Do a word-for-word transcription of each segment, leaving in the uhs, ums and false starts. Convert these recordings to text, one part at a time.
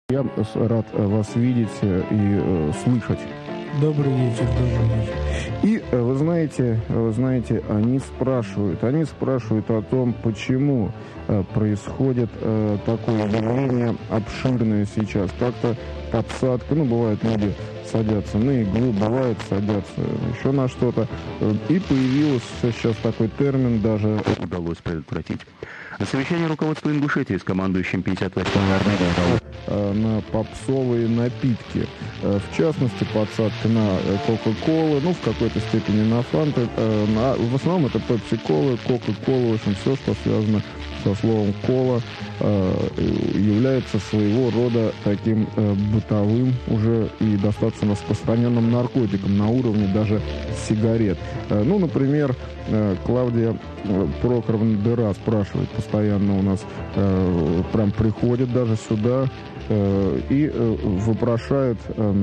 Я рад вас видеть и слышать. Добрый вечер, добрый вечер. И вы знаете, вы знаете, они спрашивают, они спрашивают о том, почему происходит такое явление обширное сейчас. Как-то подсадка, ну, бывает, люди садятся на иглу, бывает, садятся еще на что-то. И появился сейчас такой термин, даже удалось предотвратить. Совещание руководства Ингушетии с командующим пятьдесят восьмой армией на попсовые напитки. В частности, подсадка на Кока-Колы, ну, в какой-то степени на Фанты. В основном это Пепси-Колы, Кока-Колы, в общем, все, что связано со словом «кола», является своего рода таким бытовым уже и достаточно распространенным наркотиком на уровне даже сигарет. Ну, например, Клавдия Прохоровна Дыра спрашивает постоянно у нас, прям приходит даже сюда и вопрошает,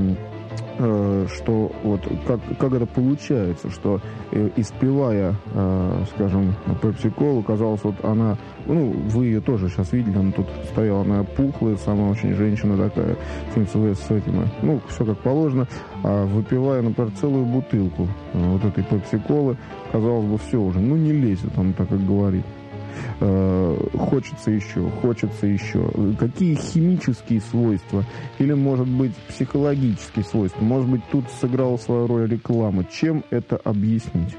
что вот как, как это получается, что э, испевая, э, скажем, Пепси-Колу, казалось, вот она, ну, вы ее тоже сейчас видели, она тут стояла, она пухлая, сама очень женщина такая, с этим, ну, все как положено, а выпивая, например, целую бутылку э, вот этой Пепси-Колы, казалось бы, все уже, ну, не лезет, он так как говорит. Хочется еще, хочется еще. Какие химические свойства или, может быть, психологические свойства? Может быть, тут сыграла свою роль реклама. Чем это объяснить?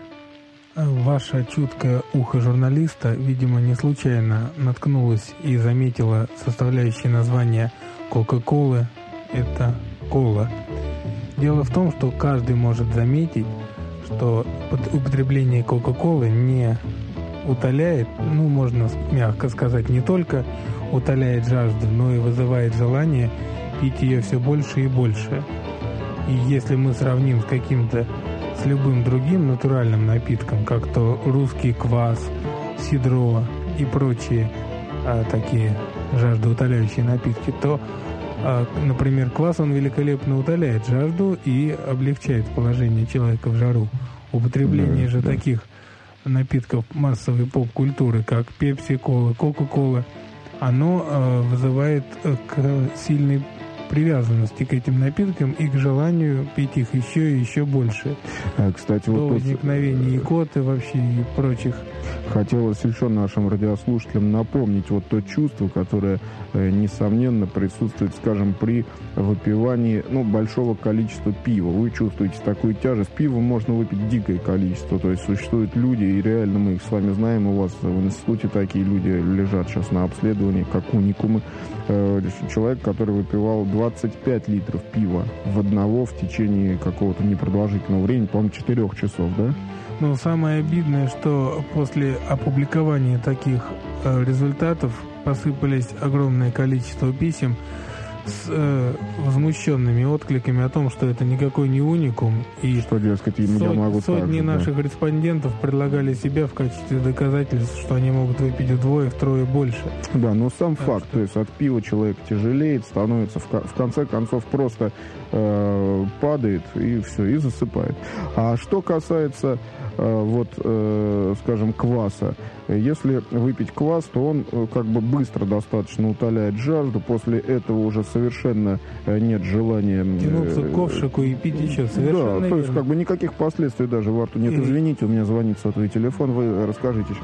Ваше чуткое ухо журналиста, видимо, не случайно наткнулось и заметило составляющее название Кока-Колы. Это кола. Дело в том, что каждый может заметить, что употребление Кока-Колы не утоляет, ну, можно мягко сказать, не только утоляет жажду, но и вызывает желание пить ее все больше и больше. И если мы сравним с каким-то, с любым другим натуральным напитком, как то русский квас, сидро и прочие а, такие жаждоутоляющие напитки, то, а, например, квас, он великолепно утоляет жажду и облегчает положение человека в жару. Употребление да, же да. таких напитков массовой поп-культуры, как Пепси-Кола, Кока-Кола, оно э, вызывает э, к сильной привязанности к этим напиткам и к желанию пить их еще и еще больше. А, кстати, до вот возникновения тут... икоты вообще и прочих. Хотелось еще нашим радиослушателям напомнить вот то чувство, которое, э, несомненно, присутствует, скажем, при выпивании, ну, большого количества пива. Вы чувствуете такую тяжесть. Пива можно выпить дикое количество. То есть существуют люди, и реально мы их с вами знаем, у вас в институте такие люди лежат сейчас на обследовании, как уникумы. Э, человек, который выпивал двадцать пять литров пива в одного в течение какого-то непродолжительного времени, по-моему, четырех часов, да? Но самое обидное, что после опубликования таких э, результатов посыпались огромное количество писем с э, возмущенными откликами о том, что это никакой не уникум. И что, дескать, я сот, могу сотни так, наших да. респондентов предлагали себя в качестве доказательств, что они могут выпить вдвое, втрое больше. Да, но сам так факт, что... то есть от пива человек тяжелеет, становится в, в конце концов просто э, падает и все, и засыпает. А что касается э, вот, э, скажем, кваса, если выпить квас, то он э, как бы быстро достаточно утоляет жажду, после этого уже совершенно э, нет желания... Э, тянуться к ковшику и пить еще, совершенно Да, то есть как бы никаких последствий даже во рту нет. Извините, у меня звонит сотовый телефон, вы расскажите.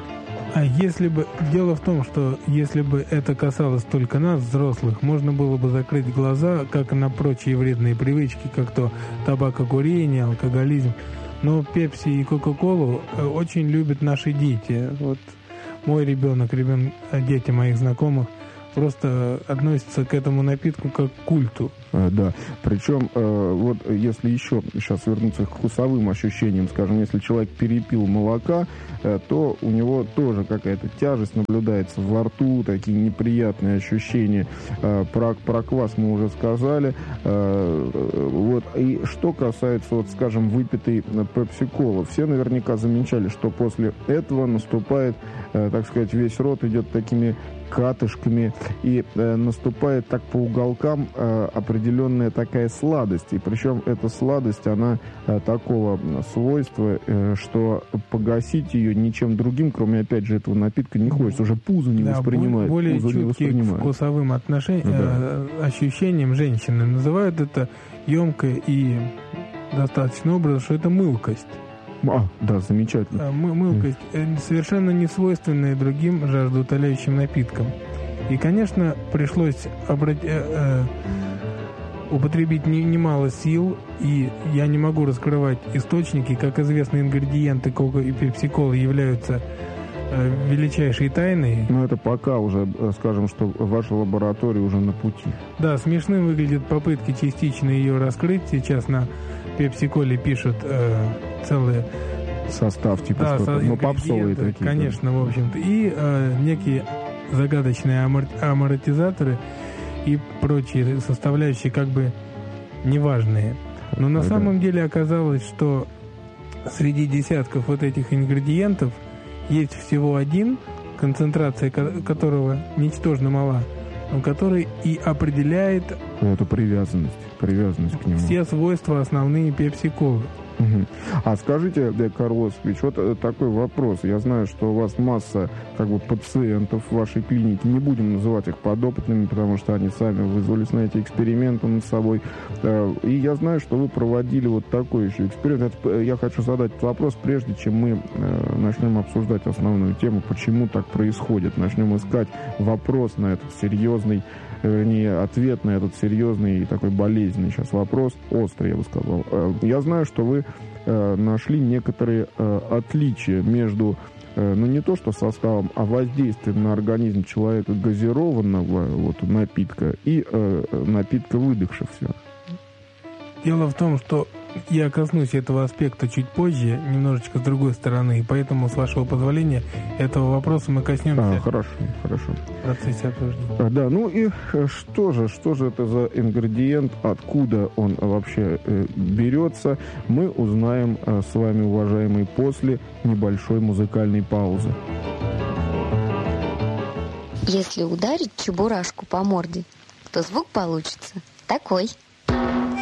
А если бы... Дело в том, что если бы это касалось только нас, взрослых, можно было бы закрыть глаза, как и на прочие вредные привычки, как то табакокурение, алкоголизм. Но Пепси и Кока-Колу очень любят наши дети. Вот мой ребенок, ребенок, дети моих знакомых просто относятся к этому напитку как к культу. А, да, причем э, вот если еще сейчас вернуться к вкусовым ощущениям, скажем, если человек перепил молока, э, то у него тоже какая-то тяжесть наблюдается во рту, такие неприятные ощущения. Э, про, про квас мы уже сказали. Э, вот. И что касается, вот, скажем, выпитой пепси-колы, все наверняка замечали, что после этого наступает, э, так сказать, весь рот идет такими катышками, и э, наступает так по уголкам э, определенная такая сладость. И причем эта сладость, она э, такого свойства, э, что погасить ее ничем другим, кроме, опять же, этого напитка, не хочется. Уже пузо не да, воспринимает. Более пузо не чуткие к вкусовым отношениям, да. э, ощущениям женщины называют это емко и достаточно образно, что это мылкость. А, да, замечательно. Мы, мылкость, mm. совершенно не свойственная другим жаждоутоляющим напиткам. И, конечно, пришлось обрати, э, э, употребить не, немало сил, и я не могу раскрывать источники. Как известно, ингредиенты кока и пепси-колы являются э, величайшей тайной. Но это пока уже, скажем, что ваша лаборатория уже на пути. Да, смешным выглядят попытки частично ее раскрыть. Сейчас на пепси-коле пишут э, целые... Состав, типа, да, что-то, но попсовые такие. Конечно, да. В общем-то. И э, некие загадочные амор... амортизаторы и прочие составляющие как бы неважные. Но на да. самом деле оказалось, что среди десятков вот этих ингредиентов есть всего один, концентрация которого ничтожно мала, но который и определяет эту привязанность, привязанность к нему. Все свойства основные пепси-колы. Угу. А скажите, Карл Осипович, вот такой вопрос. Я знаю, что у вас масса как бы пациентов в вашей клинике. Не будем называть их подопытными, потому что они сами вызвались на эти эксперименты над собой. И я знаю, что вы проводили вот такой еще эксперимент. Я хочу задать этот вопрос, прежде чем мы начнем обсуждать основную тему, почему так происходит. Начнем искать вопрос на этот серьезный, вернее, ответ на этот серьезный и такой болезненный сейчас вопрос, острый, я бы сказал. Я знаю, что вы э, нашли некоторые э, отличия между, э, ну не то что составом, а воздействием на организм человека газированного вот, напитка и э, напитка выдохшегося. Дело в том, что я коснусь этого аспекта чуть позже, немножечко с другой стороны, и поэтому, с вашего позволения, этого вопроса мы коснемся. А, хорошо, хорошо. В процессе обсуждения. А, да, ну и что же, что же это за ингредиент, откуда он вообще э, берется, мы узнаем э, с вами, уважаемые, после небольшой музыкальной паузы. Если ударить чебурашку по морде, то звук получится такой.